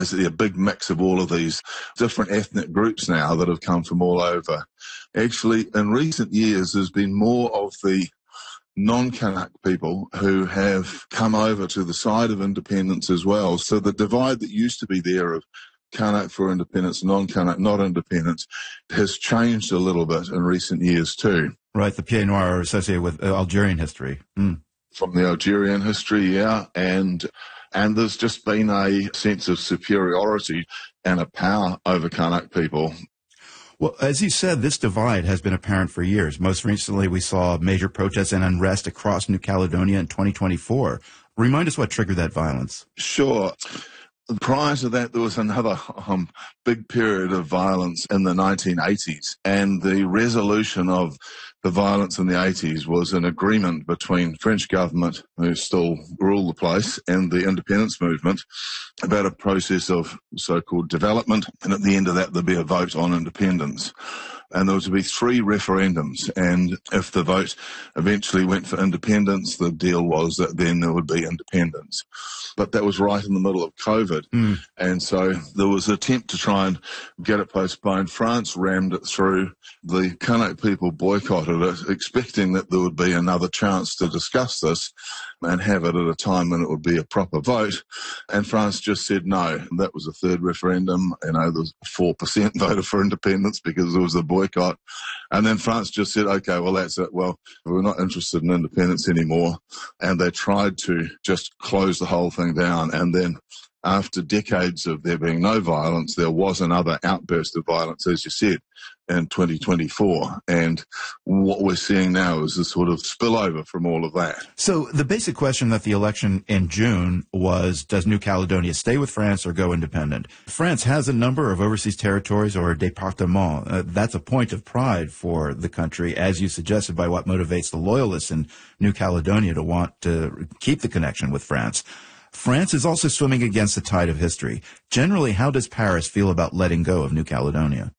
basically a big mix of all of these different ethnic groups now that have come from all over. Actually, in recent years, there's been more of the non-Kanak people who have come over to the side of independence as well. So the divide that used to be there of Kanak for independence, non-Kanak not independence, has changed a little bit in recent years too. Right, the Pieds Noirs are associated with Algerian history. From the Algerian history, yeah, and there's just been a sense of superiority and a power over Kanak people. Well, as you said, this divide has been apparent for years. Most recently, we saw major protests and unrest across New Caledonia in 2024. Remind us what triggered that violence. Sure. Prior to that, there was another big period of violence in the 1980s, and the resolution of the violence in the 80s was an agreement between French government, who still rule the place, and the independence movement about a process of so-called development, and at the end of that, there'd be a vote on independence. And there was to be 3 referendums, and if the vote eventually went for independence, the deal was that then there would be independence. But that was right in the middle of COVID, and so there was an attempt to try and get it postponed. France rammed it through. The Kanak people boycotted it, expecting that there would be another chance to discuss this and have it at a time when it would be a proper vote. And France just said no. That was the 3rd referendum. There was 4% voted for independence because there was a boycott. And then France just said, okay, well, that's it. Well, we're not interested in independence anymore. And they tried to just close the whole thing down. And then after decades of there being no violence, there was another outburst of violence, as you said, in 2024. And what we're seeing now is a sort of spillover from all of that. So the basic question at the election in June was, does New Caledonia stay with France or go independent? France has a number of overseas territories or départements. That's a point of pride for the country, as you suggested, by what motivates the loyalists in New Caledonia to want to keep the connection with France. France is also swimming against the tide of history. Generally, how does Paris feel about letting go of New Caledonia?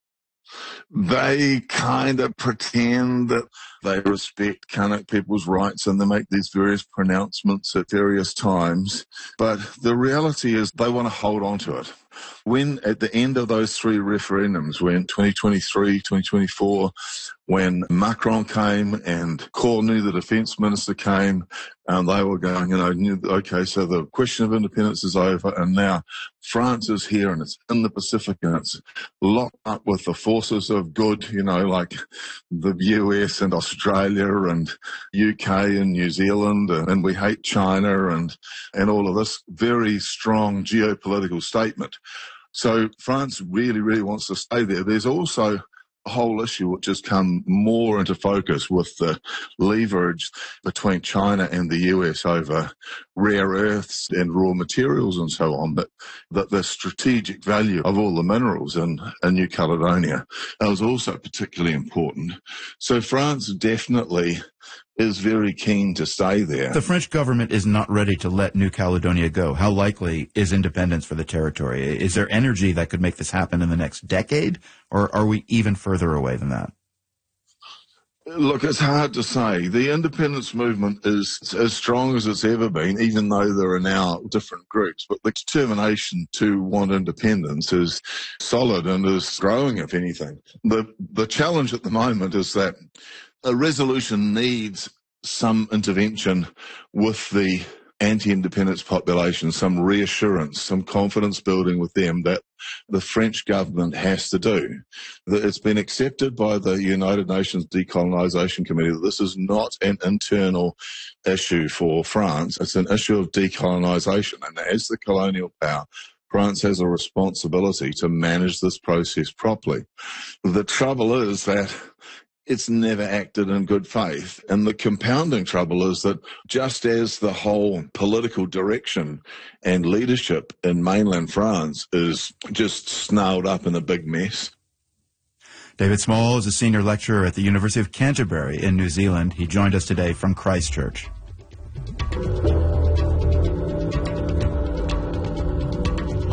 They kind of pretend that they respect Kanak people's rights and they make these various pronouncements at various times. But the reality is they want to hold on to it. When at the end of those 3 referendums, when 2023, 2024, when Macron came and Cornu, the defence minister, came, and they were going, okay, so the question of independence is over, and now France is here and it's in the Pacific and it's locked up with the forces of good, like the US and Australia and UK and New Zealand, and we hate China and all of this very strong geopolitical statement. So France really, really wants to stay there. There's also a whole issue which has come more into focus with the leverage between China and the US over rare earths and raw materials and so on, but that the strategic value of all the minerals in New Caledonia is also particularly important. So France definitely is very keen to stay there. The French government is not ready to let New Caledonia go. How likely is independence for the territory? Is there energy that could make this happen in the next decade, or are we even further away than that? Look, it's hard to say. The independence movement is as strong as it's ever been, even though there are now different groups. But the determination to want independence is solid and is growing, if anything. The challenge at the moment is that a resolution needs some intervention with the anti-independence population, some reassurance, some confidence building with them that the French government has to do. That it's been accepted by the United Nations Decolonisation Committee that this is not an internal issue for France. It's an issue of decolonisation. And as the colonial power, France has a responsibility to manage this process properly. The trouble is that it's never acted in good faith. And the compounding trouble is that just as the whole political direction and leadership in mainland France is just snarled up in a big mess. David Small is a senior lecturer at the University of Canterbury in New Zealand. He joined us today from Christchurch.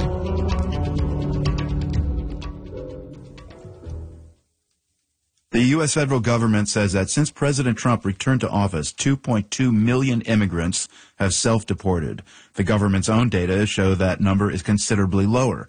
The U.S. federal government says that since President Trump returned to office, 2.2 million immigrants have self-deported. The government's own data show that number is considerably lower.